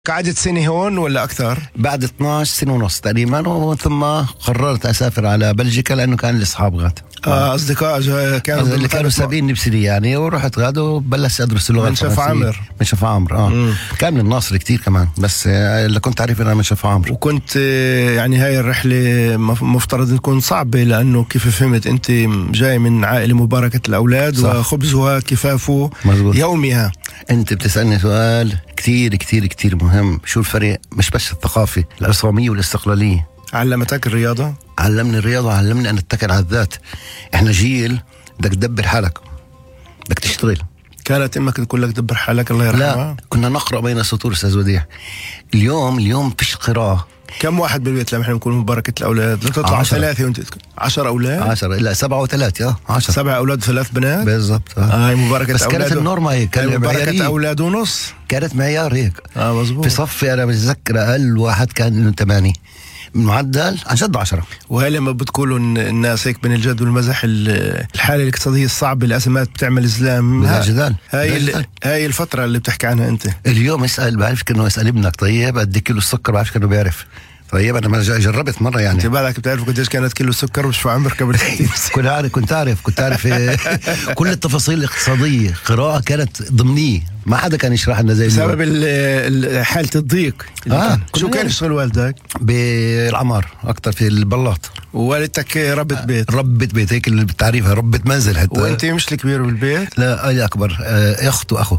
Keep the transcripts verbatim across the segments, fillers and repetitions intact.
قعدت سنة هون ولا أكثر؟ بعد اثناشر سنة ونص تقريبا، وثم قررت أسافر على بلجيكا لأنه كان لي أصحاب غاد. آه أصدقاء كانوا اللي كانوا سابقيني بسنة يعني، ورحت غاد وبلشت أدرس اللغة من شفا عمر. من شفا عمر آه مم. كان من الناصر كتير كمان، بس اللي كنت عارف أنا من شفا عمر. وكنت يعني هاي الرحلة مفترض تكون صعبة، لأنه كيف فهمت أنت جاي من عائلة مباركة الأولاد، صح. وخبزها كفافه مزبوط. يومها. أنت بتسألني سؤال كتير كتير كتير مهم، شو الفرق مش بس الثقافي، العصامية والاستقلالية. علمتك الرياضة؟ علمني الرياضة، علمني أن أتكل على الذات. إحنا جيل بدك تدبر حالك، بدك تشتغل. كانت امك تقول لك دبر حالك الله يرحمها؟ لا، كنا نقرأ بين السطور استاذ وديع. اليوم اليوم فيش قراءة. كم واحد بالبيت لما احنا نكون مباركة الأولاد؟ لا تطلع ثلاثة وانت عشر أولاد؟ عشرة، لا سبعة وثلاثة اه عشرة. سبعة أولاد وثلاث بنات؟ بالضبط. اه هاي مباركة بس أولاد. كانت النورما هيك، كانت مباركة أولاد ونص، كانت معيار هيك. اه مزبوط. في صفي أنا بتذكر أقل واحد كان إنه ثمانية، معدل عن جد عشرة. وهي لما بتقولوا الناس هيك بين الجد والمزح، الحالة الاقتصادية الصعبة، الأزمات بتعمل زلام، ها جدال. هاي هاي الفترة اللي بتحكي عنها أنت. اليوم اسأل، بعرف كأنه يسأل ابنك طيب قد كيلو السكر، بعرف كأنه بيعرف. طيب أنا ما جربت مرة يعني. أنت بعدك بتعرف قديش كانت كيلو السكر وش في عمرك قبل ستين كنت عارف كنت عارف كنت عارف كل التفاصيل الاقتصادية. قراءة كانت ضمنية، ما حدا كان يشرح لنا زي بسبب حالة الضيق. آه. شو كان يشتغل والدك؟ بالعمار أكتر، في البلاط. ووالدتك ربة بيت؟ ربة بيت هيك اللي بتعريفها، ربة منزل حتى. وانت مش الكبير بالبيت؟ لا أنا أكبر، أخت وأخو.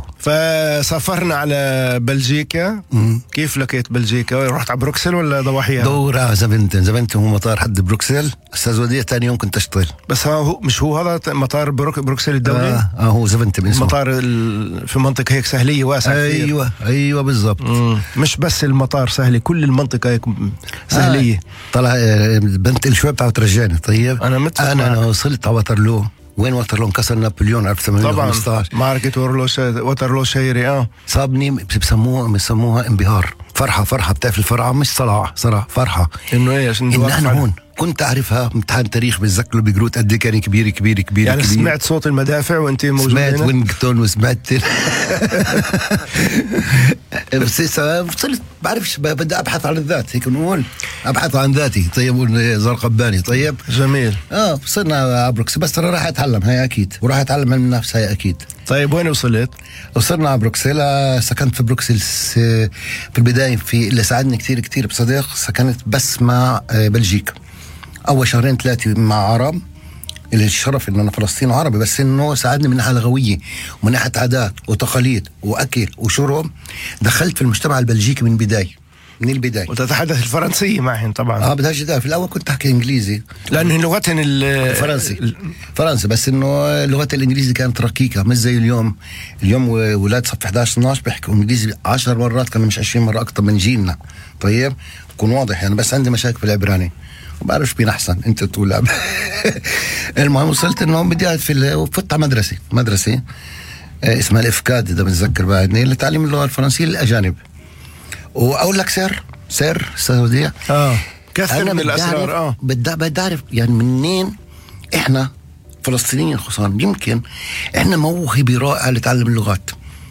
فسافرنا على بلجيكا. م- كيف لقيت بلجيكا؟ رحت على بروكسل ولا ضواحيها؟ دورة زبنتين زبنتين هو مطار حد بروكسل. أستاذ وديع تاني يوم كنت أشتغل. بس هو مش هو هذا مطار بروك بروكسل الدولي؟ آه, آه هو زبنتين اسمه. مطار في منطقة هيك سهلية واسعة. أيوة فيه. أيوة بالضبط. مش بس المطار سهلة، كل المنطقة هيك سهلية. آه. طلع بنت الشوي بتاعه ترجعني. طيب أنا أنا, أنا وصلت على وترلو. وين وترلو؟ انكسر نابليون ألف وثمانمائة وخمسة عشر. طبعا معركة وترلو شهيرة. اه صابني بسموها بسموها انبهار، فرحة فرحة بتعرف الفرحة مش صلاح صراحة فرحة إنه إيش إن أنا هون. كنت أعرفها امتحان تاريخ بتذكره بجروت قد كان كبير كبير كبير يعني كبير. سمعت صوت المدافع وانت موجود؟ سمعت وينغتون وسمعت بس وصلت بعرفش بدي أبحث عن الذات، هيك نقول أبحث عن ذاتي. طيب زرقباني. طيب جميل. اه وصلنا بروكسل، بس ترى راح أتعلم هاي أكيد، وراح أتعلم علم النفس هاي أكيد. طيب وين وصلت؟ وصلنا على بروكسل. سكنت في بروكسل في البداية. في اللي ساعدني كتير كتير بصديق، سكنت بس مع بلجيكا أول شهرين ثلاثة مع عرب، اللي الشرف إنه أنا فلسطيني عربي، بس إنه ساعدني من ناحية لغوية ومن ناحية عادات وتقاليد وأكل وشرب. دخلت في المجتمع البلجيكي من البداية من البداية. وتتحدث الفرنسية معهم طبعا؟ اه بدهاش ده. في الأول كنت أحكي إنجليزي لأنه لغتهم الفرنسي فرنسي، بس إنه لغة الإنجليزي كانت ركيكة مش زي اليوم. اليوم ولاد صف إحدى عشر اثنا عشر بيحكوا إنجليزي عشر مرات، كانوا مش عشرين مرة أكتر من جيلنا. طيب يكون واضح يعني. بس عندي مشاكل في العبراني، ما بعرفش بين أحسن أنت تقول لا. المهم وصلت إنه بدي في وفت على مدرسة مدرسة اسمها الإفكاد، إذا بتذكر بعدني، لتعليم اللغة الفرنسية للأجانب. وأقول لك سر سر أستاذ وديع، اه كثر من الأسرار. اه بدي بدي أعرف يعني منين إحنا فلسطينيين خصوصا، يمكن إحنا موهبة رائعة لتعلم اللغات.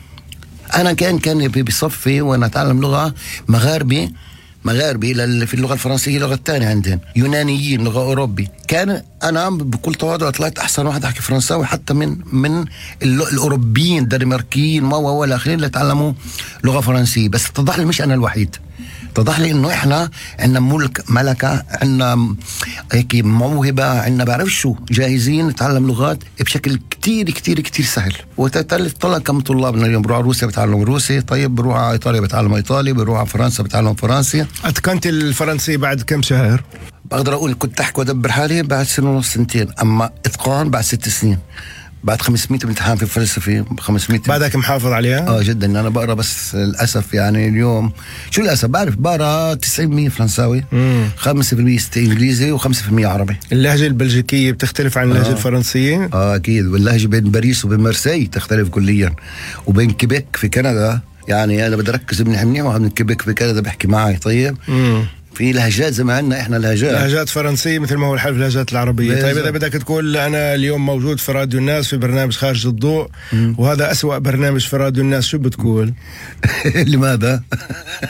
أنا كان كان بصفي وأنا أتعلم لغة مغاربي مغاربي في اللغة الفرنسية، لغة تانية عندنا يونانيين، لغة أوروبي. كان أنا بكل تواضع طلعت أحسن واحد أحكي فرنساوي حتى من من الأوروبيين الدنماركيين ما هو الآخرين اللي تعلموا لغة فرنسية. بس اتضح لي مش أنا الوحيد، اتضح لي إنه إحنا عندنا ملك ملكة، عندنا هيك موهبة، عندنا بعرف شو جاهزين نتعلم لغات بشكل كتير كتير كتير سهل. وتتلف طلع كم طلابنا اليوم بروح على روسيا بتعلم روسي، طيب بروح على إيطاليا بتعلم إيطالي، بروح على فرنسا بتعلم فرنسي. أتقنت الفرنسي بعد كم شهر؟ بقدر أقول كنت أحكي وأدبر حالي بعد سنة ونص سنتين، أما إتقان بعد ست سنين، بعد خمسمائة امتحان في الفلسفة. خمسمائة بعدك محافظ عليها؟ اه جدا. انا بقرا بس للاسف يعني اليوم شو للاسف بعرف بقرا تسعين بالمئة فرنساوي، خمسة بالمئة انجليزي وخمسة بالمئة عربي. اللهجة البلجيكية بتختلف عن اللهجة آه. الفرنسية؟ اه اكيد. واللهجة بين باريس وبين مارسي تختلف كليا، وبين كيبيك في كندا. يعني انا بدي اركز منيح منيح واحد من كيبيك في كندا بحكي معي. طيب مم. في لهجات زي ما عندنا احنا لهجات لهجات فرنسيه مثل ما هو الحال في اللهجات العربيه. طيب اذا بدك تقول انا اليوم موجود في راديو الناس في برنامج خارج الضوء، وهذا أسوأ برنامج في راديو الناس، شو بتقول؟ لماذا؟